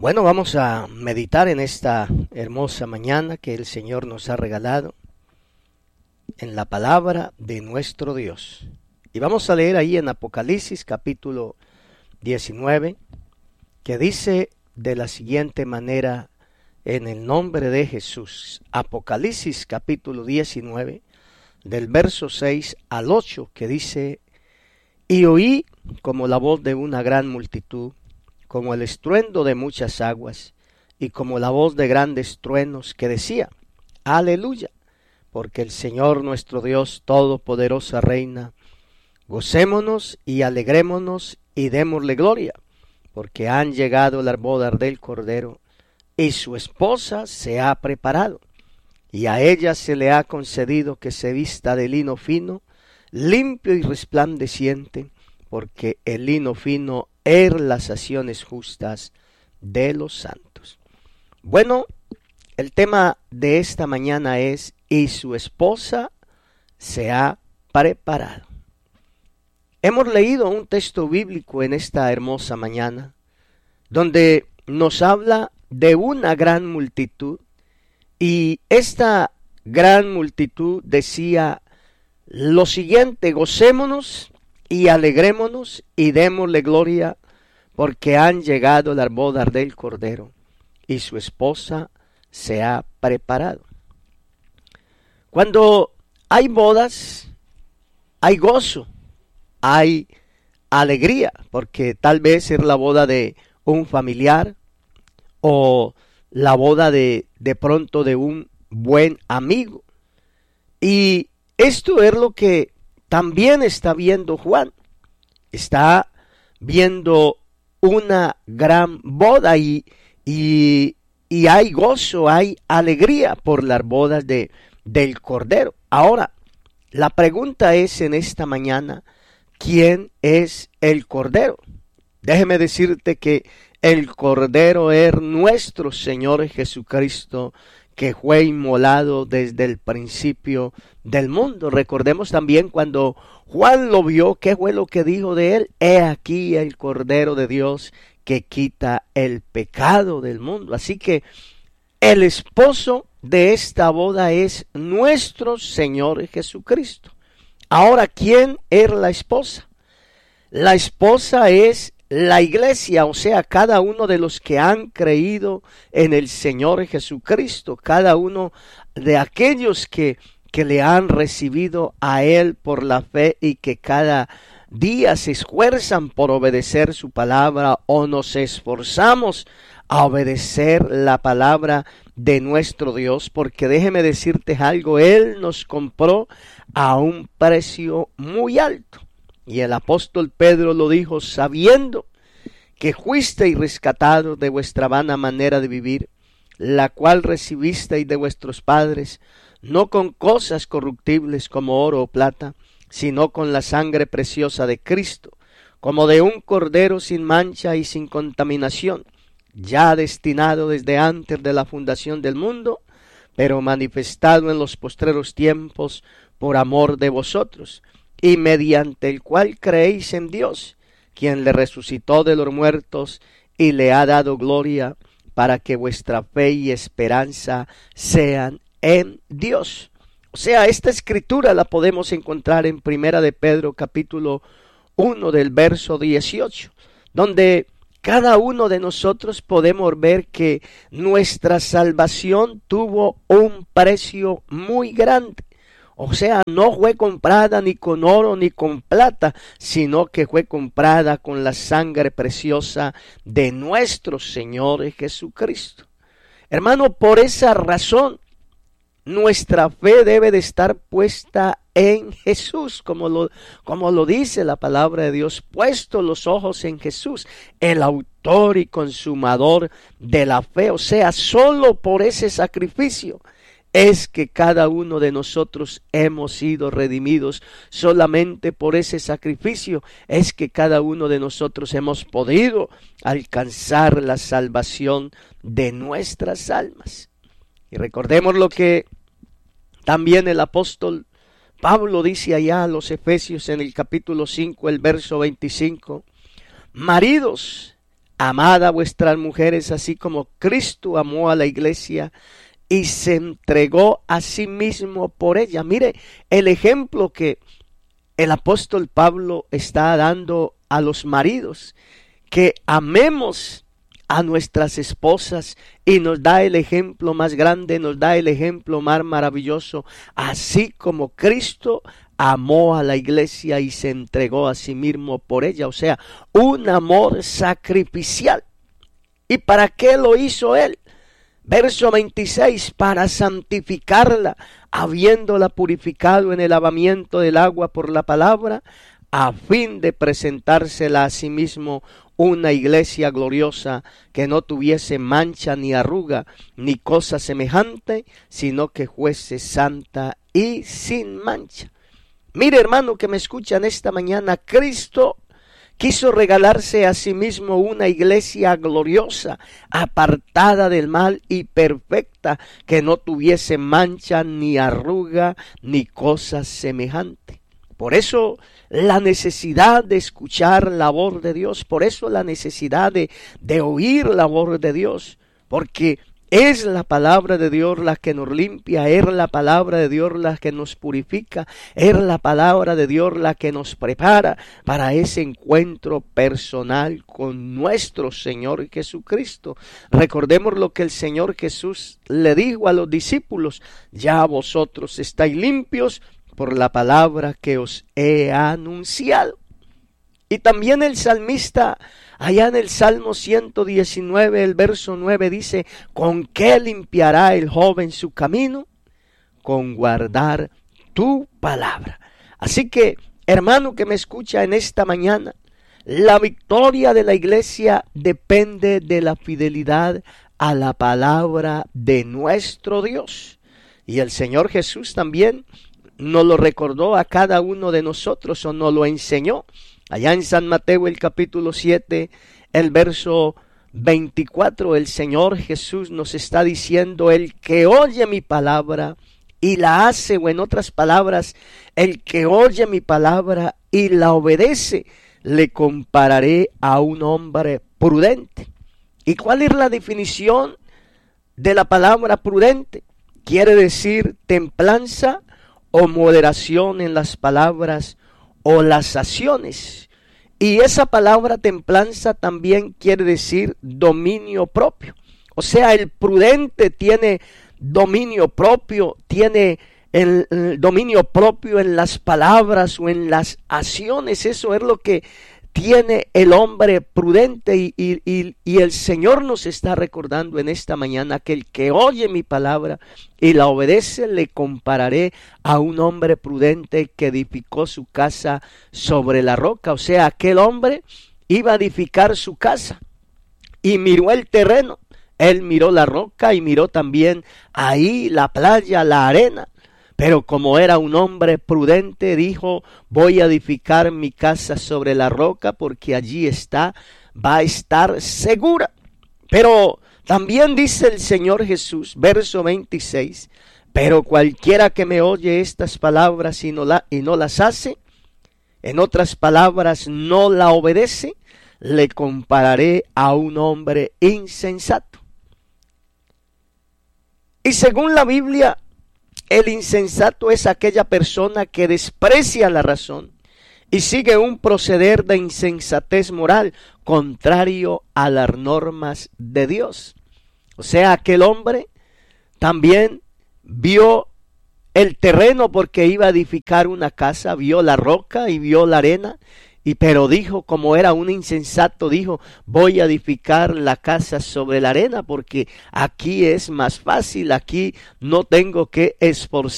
Bueno, vamos a meditar en esta hermosa mañana que el Señor nos ha regalado en la palabra de nuestro Dios. Y vamos a leer ahí en Apocalipsis capítulo 19, que dice de la siguiente manera, en el nombre de Jesús. Apocalipsis capítulo 19, del verso 6 al 8, que dice: Y oí como la voz de una gran multitud, como el estruendo de muchas aguas, y como la voz de grandes truenos, que decía: Aleluya, porque el Señor nuestro Dios Todopoderoso reina. Gocémonos y alegrémonos y démosle gloria, porque han llegado las bodas del Cordero, y su esposa se ha preparado, y a ella se le ha concedido que se vista de lino fino, limpio y resplandeciente, porque el lino fino es las acciones justas de los santos. Bueno, el tema de esta mañana es: y su esposa se ha preparado. Hemos leído un texto bíblico en esta hermosa mañana, donde nos habla de una gran multitud, y esta gran multitud decía lo siguiente: gocémonos y alegrémonos y démosle gloria, porque han llegado las bodas del Cordero, y su esposa se ha preparado. Cuando hay bodas, hay gozo, hay alegría, porque tal vez es la boda de un familiar, o la boda de pronto de un buen amigo. Y esto es lo que también está viendo Juan. Está viendo una gran boda y hay gozo, hay alegría por las bodas del Cordero. Ahora, la pregunta es en esta mañana: ¿quién es el Cordero? Déjeme decirte que el Cordero es nuestro Señor Jesucristo, que fue inmolado desde el principio del mundo. Recordemos también cuando Juan lo vio, ¿qué fue lo que dijo de él? He aquí el Cordero de Dios que quita el pecado del mundo. Así que el esposo de esta boda es nuestro Señor Jesucristo. Ahora, ¿quién es la esposa? La esposa es la iglesia, o sea, cada uno de los que han creído en el Señor Jesucristo, cada uno de aquellos que le han recibido a Él por la fe y que cada día se esfuerzan por obedecer su palabra, o nos esforzamos a obedecer la palabra de nuestro Dios, porque déjeme decirte algo: Él nos compró a un precio muy alto. Y el apóstol Pedro lo dijo: sabiendo que fuisteis rescatados de vuestra vana manera de vivir, la cual recibisteis de vuestros padres, no con cosas corruptibles como oro o plata, sino con la sangre preciosa de Cristo, como de un cordero sin mancha y sin contaminación, ya destinado desde antes de la fundación del mundo, pero manifestado en los postreros tiempos por amor de vosotros, y mediante el cual creéis en Dios, quien le resucitó de los muertos y le ha dado gloria, para que vuestra fe y esperanza sean en Dios. O sea, esta escritura la podemos encontrar en Primera de Pedro capítulo 1 del verso 18, donde cada uno de nosotros podemos ver que nuestra salvación tuvo un precio muy grande. O sea, no fue comprada ni con oro ni con plata, sino que fue comprada con la sangre preciosa de nuestro Señor Jesucristo. Hermano, por esa razón, nuestra fe debe de estar puesta en Jesús, como lo dice la palabra de Dios: puesto los ojos en Jesús, el autor y consumador de la fe. O sea, solo por ese sacrificio es que cada uno de nosotros hemos sido redimidos. Solamente por ese sacrificio es que cada uno de nosotros hemos podido alcanzar la salvación de nuestras almas. Y recordemos lo que también el apóstol Pablo dice allá a los Efesios en el capítulo 5, el verso 25: maridos, amad a vuestras mujeres así como Cristo amó a la iglesia y se entregó a sí mismo por ella. Mire el ejemplo que el apóstol Pablo está dando a los maridos, que amemos a nuestras esposas, y nos da el ejemplo más grande, nos da el ejemplo más maravilloso, así como Cristo amó a la iglesia y se entregó a sí mismo por ella, o sea, un amor sacrificial. ¿Y para qué lo hizo él? Verso 26, para santificarla, habiéndola purificado en el lavamiento del agua por la palabra, a fin de presentársela a sí mismo una iglesia gloriosa, que no tuviese mancha ni arruga ni cosa semejante, sino que fuese santa y sin mancha. Mire, hermano que me escuchan esta mañana, Cristo quiso regalarse a sí mismo una iglesia gloriosa, apartada del mal y perfecta, que no tuviese mancha ni arruga ni cosa semejante. Por eso la necesidad de escuchar la voz de Dios, por eso la necesidad de oír la voz de Dios, porque es la palabra de Dios la que nos limpia, es la palabra de Dios la que nos purifica, es la palabra de Dios la que nos prepara para ese encuentro personal con nuestro Señor Jesucristo. Recordemos lo que el Señor Jesús le dijo a los discípulos: ya vosotros estáis limpios por la palabra que os he anunciado. Y también el salmista, allá en el Salmo 119, el verso 9 dice: ¿con qué limpiará el joven su camino? Con guardar tu palabra. Así que, hermano que me escucha en esta mañana, la victoria de la iglesia depende de la fidelidad a la palabra de nuestro Dios. Y el Señor Jesús también nos lo recordó a cada uno de nosotros, o nos lo enseñó. Allá en San Mateo el capítulo 7, el verso 24, el Señor Jesús nos está diciendo: el que oye mi palabra y la hace, o en otras palabras, el que oye mi palabra y la obedece, le compararé a un hombre prudente. ¿Y cuál es la definición de la palabra prudente? Quiere decir templanza o moderación en las palabras o las acciones. Y esa palabra templanza también quiere decir dominio propio. O sea, el prudente tiene dominio propio, tiene el dominio propio en las palabras o en las acciones. Eso es lo que tiene el hombre prudente, y el Señor nos está recordando en esta mañana que el que oye mi palabra y la obedece, le compararé a un hombre prudente que edificó su casa sobre la roca. O sea, aquel hombre iba a edificar su casa y miró el terreno, él miró la roca y miró también ahí la playa, la arena. Pero como era un hombre prudente, dijo: voy a edificar mi casa sobre la roca, porque allí va a estar segura. Pero también dice el Señor Jesús, verso 26, pero cualquiera que me oye estas palabras y no las hace, en otras palabras, no la obedece, le compararé a un hombre insensato. Y según la Biblia, el insensato es aquella persona que desprecia la razón y sigue un proceder de insensatez moral contrario a las normas de Dios. O sea, aquel hombre también vio el terreno porque iba a edificar una casa, vio la roca y vio la arena, pero dijo, como era un insensato, dijo: voy a edificar la casa sobre la arena porque aquí es más fácil, aquí no tengo que esforzarme